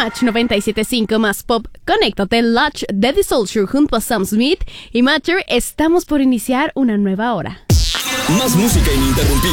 Match 97.5 más pop. Conéctate, Latch de The Soulture junto a Sam Smith y Matter. Estamos por iniciar una nueva hora. Más música ininterrumpida.